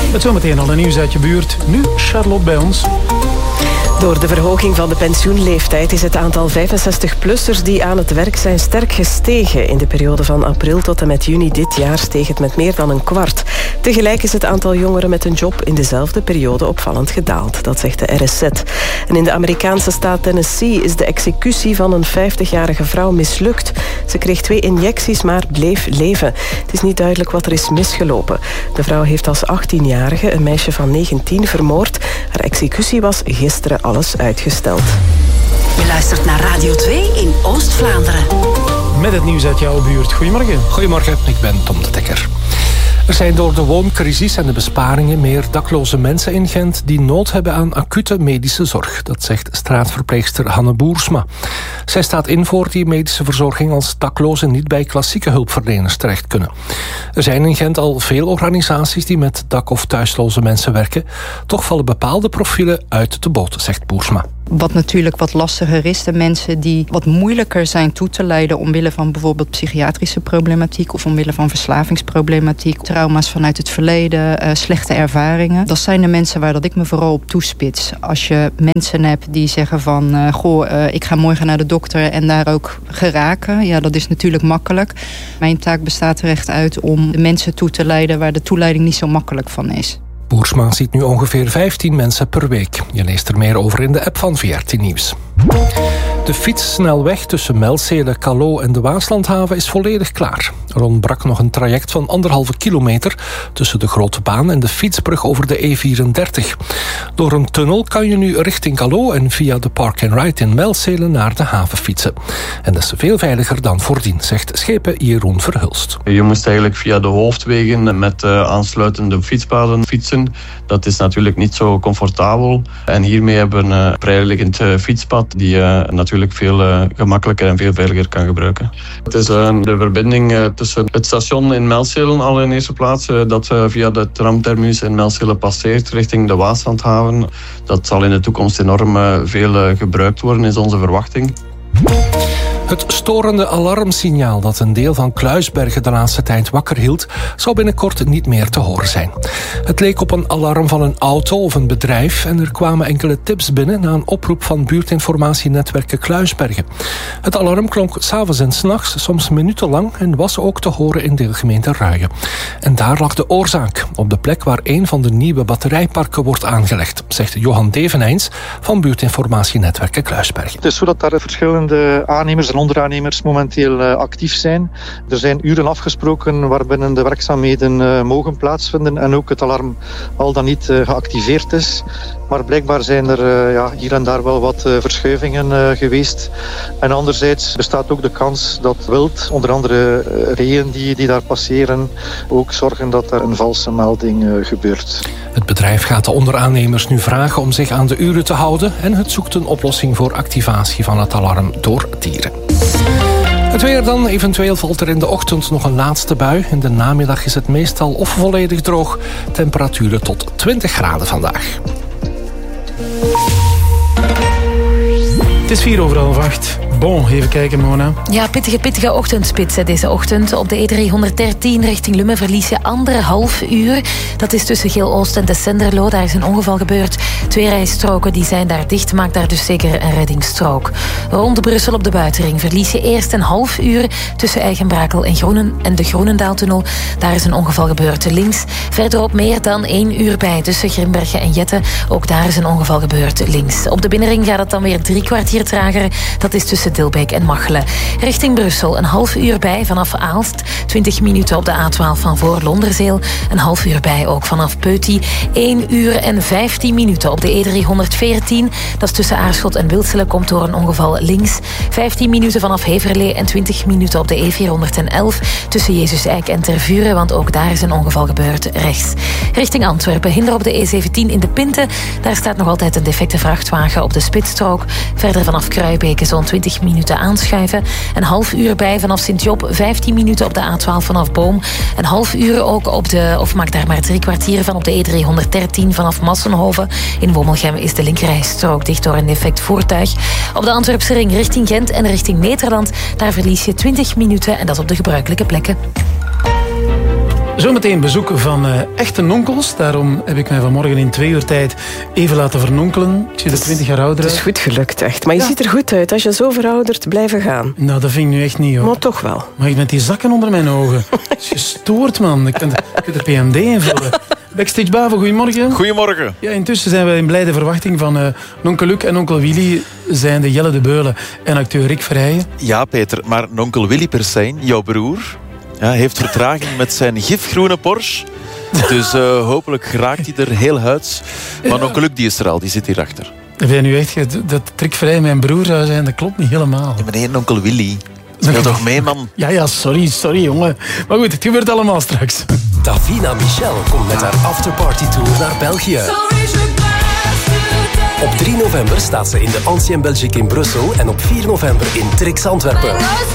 Met zometeen al een nieuws uit je buurt. Nu Charlotte bij ons. Door de verhoging van de pensioenleeftijd is het aantal 65-plussers die aan het werk zijn sterk gestegen. In de periode van april tot en met juni dit jaar steeg het met meer dan een kwart. Tegelijk is het aantal jongeren met een job in dezelfde periode opvallend gedaald. Dat zegt de RSZ. En in de Amerikaanse staat Tennessee is de executie van een 50-jarige vrouw mislukt. Ze kreeg 2 injecties, maar bleef leven. Het is niet duidelijk wat er is misgelopen. De vrouw heeft als 18-jarige een meisje van 19 vermoord. Haar executie was gisteren alles uitgesteld. Je luistert naar Radio 2 in Oost-Vlaanderen. Met het nieuws uit jouw buurt. Goedemorgen. Goedemorgen, ik ben Tom de Dekker. Er zijn door de wooncrisis en de besparingen meer dakloze mensen in Gent die nood hebben aan acute medische zorg. Dat zegt straatverpleegster Hanne Boersma. Zij staat in voor die medische verzorging als daklozen niet bij klassieke hulpverleners terecht kunnen. Er zijn in Gent al veel organisaties die met dak- of thuisloze mensen werken. Toch vallen bepaalde profielen uit de boot, zegt Boersma. Wat natuurlijk wat lastiger is, de mensen die wat moeilijker zijn toe te leiden omwille van bijvoorbeeld psychiatrische problematiek of omwille van verslavingsproblematiek, trauma's vanuit het verleden, slechte ervaringen. Dat zijn de mensen waar dat ik me vooral op toespits. Als je mensen hebt die zeggen van, ik ga morgen naar de dokter en daar ook geraken, ja, dat is natuurlijk makkelijk. Mijn taak bestaat er echt uit om de mensen toe te leiden waar de toeleiding niet zo makkelijk van is. Boersma ziet nu ongeveer 15 mensen per week. Je leest er meer over in de app van VRT Nieuws. De fietssnelweg tussen Melzele, Callot en de Waaslandhaven is volledig klaar. Er ontbrak nog een traject van 1,5 kilometer tussen de Grote Baan en de fietsbrug over de E34. Door een tunnel kan je nu richting Callot en via de Park and Ride in Melzele naar de haven fietsen. En dat is veel veiliger dan voordien, zegt schepen Jeroen Verhulst. Je moest eigenlijk via de hoofdwegen met aansluitende fietspaden fietsen. Dat is natuurlijk niet zo comfortabel. En hiermee hebben we een vrijliggend fietspad die natuurlijk veel gemakkelijker en veel veiliger kan gebruiken. Het is de verbinding tussen het station in Melzele al in eerste plaats, dat via de tramterminus in Melzele passeert richting de Waaslandhaven. Dat zal in de toekomst enorm veel gebruikt worden, is onze verwachting. Het storende alarmsignaal dat een deel van Kluisbergen de laatste tijd wakker hield, zou binnenkort niet meer te horen zijn. Het leek op een alarm van een auto of een bedrijf en er kwamen enkele tips binnen na een oproep van buurtinformatienetwerken Kluisbergen. Het alarm klonk 's avonds en 's nachts, soms minutenlang, en was ook te horen in deelgemeente Ruijen. En daar lag de oorzaak, op de plek waar een van de nieuwe batterijparken wordt aangelegd, zegt Johan Devenijns van buurtinformatienetwerken Kluisbergen. Het is zo dat daar verschillende aannemers en onderaannemers momenteel actief zijn. Er zijn uren afgesproken waarbinnen de werkzaamheden mogen plaatsvinden en ook het alarm al dan niet geactiveerd is. Maar blijkbaar zijn er hier en daar wel wat verschuivingen geweest. En anderzijds bestaat ook de kans dat wild, onder andere reeën die daar passeren, ook zorgen dat er een valse melding gebeurt. Het bedrijf gaat de onderaannemers nu vragen om zich aan de uren te houden en het zoekt een oplossing voor activatie van het alarm door dieren. Het weer dan. Eventueel valt er in de ochtend nog een laatste bui. In de namiddag is het meestal of volledig droog. Temperaturen tot 20 graden vandaag. Het is 8:04. Bon, even kijken, Mona. Ja, pittige ochtendspits deze ochtend. Op de E313 richting Lummen verlies je 1,5 uur. Dat is tussen Geel-Oost en de Senderlo. Daar is een ongeval gebeurd. 2 rijstroken die zijn daar dicht. Maakt daar dus zeker een reddingsstrook. Rond Brussel op de buitenring verlies je eerst een half uur tussen Eigenbrakel en de Groenendaaltunnel. Daar is een ongeval gebeurd links. Verderop meer dan 1 uur bij tussen Grimbergen en Jette. Ook daar is een ongeval gebeurd links. Op de binnenring gaat het dan weer 3 kwartier trager. Dat is tussen Dilbeek en Machelen. Richting Brussel een half uur bij vanaf Aalst. 20 minuten op de A12 van voor Londerzeel. Een half uur bij ook vanaf Peuty. 1 uur en 15 minuten op de E314. Dat is tussen Aarschot en Wilselen. Komt door een ongeval links. 15 minuten vanaf Heverlee en 20 minuten op de E411. Tussen Jezus-Eik en Tervuren. Want ook daar is een ongeval gebeurd rechts. Richting Antwerpen. Hinder op de E17 in de Pinte. Daar staat nog altijd een defecte vrachtwagen op de spitsstrook. Verder vanaf Kruibeke zo'n 20 minuten aanschuiven. Een half uur bij vanaf Sint-Job. 15 minuten op de A12 vanaf Boom. Een half uur ook of maak daar maar 3 kwartier van op de E313 vanaf Massenhoven. In Womelgem is de linkerrijstrook dicht door een defect voertuig. Op de Antwerpse ring richting Gent en richting Nederland. Daar verlies je 20 minuten en dat op de gebruikelijke plekken. Zometeen bezoek van echte nonkels. Daarom heb ik mij vanmorgen in 2 uur tijd even laten vernonkelen. Ik zie er 20 jaar ouder uit. Het is goed gelukt, echt. Maar je ziet er goed uit. Als je zo verouderd, blijven gaan. Nou, dat vind ik nu echt niet, hoor. Maar toch wel. Maar ik met die zakken onder mijn ogen. Dat is gestoord, man. Ik kan de PMD invullen. Backstage Bavo, goedemorgen. Goedemorgen. Ja, intussen zijn we in blijde verwachting van nonkel Luc en onkel Willy. Zijn de Jelle de Beulen en acteur Rick Verheijen. Ja, Peter, maar onkel Willy Persijn, jouw broer, heeft vertraging met zijn gifgroene Porsche. Dus hopelijk raakt hij er heel huids. Maar onkel Luc die is er al, die zit hierachter. Heb jij nu echt dat Rick Verheijen mijn broer zou zijn? Dat klopt niet helemaal. Ja, meneer onkel Willy. Speel toch mee, man? Ja, sorry, jongen. Maar goed, het gebeurt allemaal straks. Davina Michel komt met haar afterparty tour naar België. Op 3 november staat ze in de Ancien Belgique in Brussel en op 4 november in Trix Antwerpen.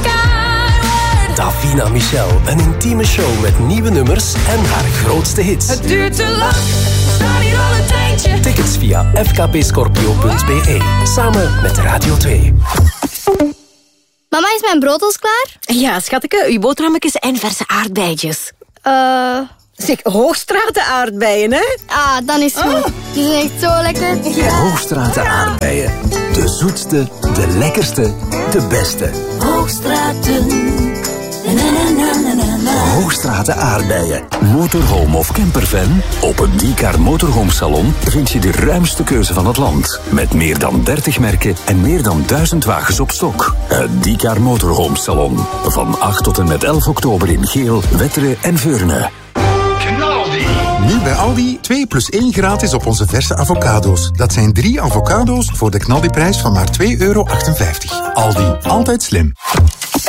Davina Michel, een intieme show met nieuwe nummers en haar grootste hits. Het duurt te lang, we staan hier al een tijdje. Tickets via fkpscorpio.be, samen met Radio 2. Mama, is mijn brood al klaar? Ja, schatje, uw boterhammetjes en verse aardbeidjes. Zeg, Hoogstraten aardbeien, hè? Ah, dan is het goed. Die zijn echt zo lekker. Ja. Hoogstraten aardbeien. De zoetste, de lekkerste, de beste. Hoogstraten. Hoogstraten aardbeien. Motorhome of camperfan? Op het Diecar Motorhome Salon vind je de ruimste keuze van het land. Met meer dan 30 merken en meer dan 1000 wagens op stok. Het Diecar Motorhome Salon. Van 8 tot en met 11 oktober in Geel, Wetteren en Veurne. Nu bij Aldi 2 plus 1 gratis op onze verse avocado's. Dat zijn 3 avocado's voor de knaldiprijs van maar €2,58. Aldi, altijd slim.